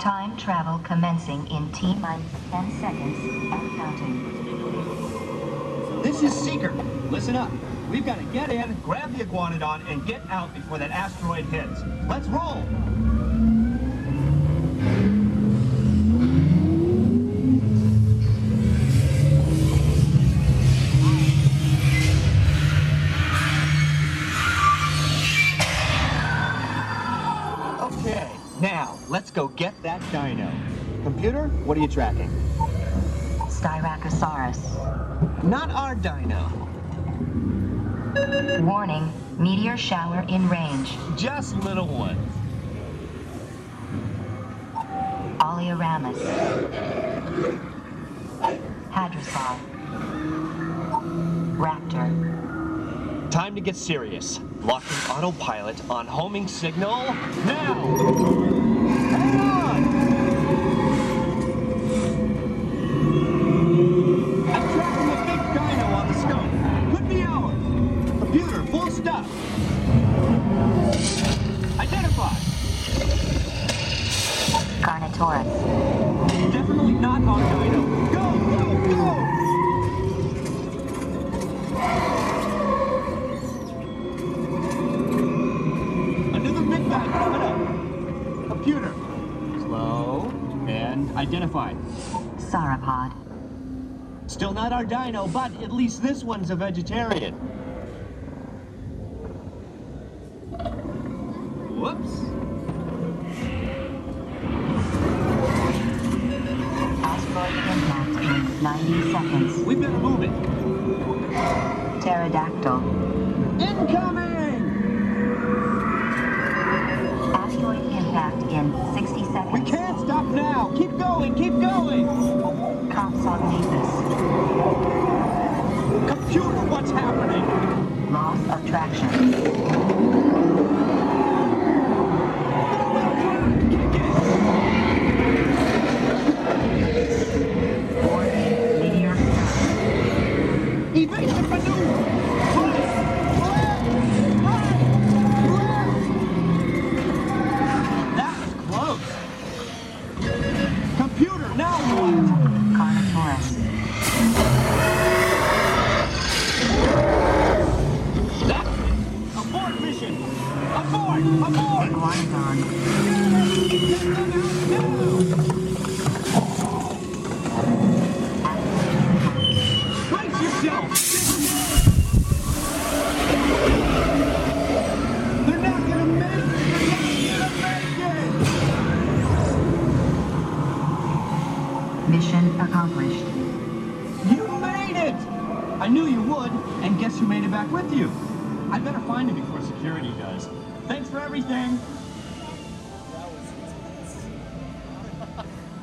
Time travel commencing in T-minus 10 seconds and counting. This is Seeker. Listen up. We've got to get in, grab the Iguanodon, and get out before that asteroid hits. Let's roll! Okay, now, let's go get that dino. Computer, what are you tracking? Styracosaurus. Not our dino. Warning, meteor shower in range. Just little ones. Oleoramus. Hadrosaur. Raptor. Time to get serious. Locking autopilot on homing signal now! Hang on! I'm tracking a big dino on the scope. Could be ours. Computer, full stop. Identify. Carnotaurus. Definitely not our dino. Go, go, go! Computer, slow and identify. Sauropod. Still not our dino, but at least this one's a vegetarian. Whoops. Asteroid impact in 90 seconds. We better move it. Pterodactyl. Incoming! Asteroid impact in 60 seconds. We can't stop now. Keep going, keep going. Compsognathus. Computer, what's happening? Loss of traction. Warning, meteor shower. Evasive maneuver! That was close. Computer, now what? Carnotaurus. That's it. Abort mission. Abort! Abort! Iguanodon. Brace yourself! They're not gonna make it! They're not gonna make Mission accomplished. it! You made it! I knew you would, and guess who made it back with you? I better find him before security does. Thanks for everything!